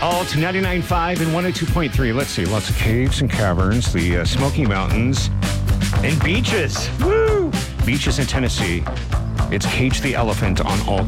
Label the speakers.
Speaker 1: Alt 99.5 and 102.3. Let's see. Lots of caves and caverns, the Smoky Mountains, and beaches. Woo! Beaches in Tennessee. It's Cage the Elephant on Alt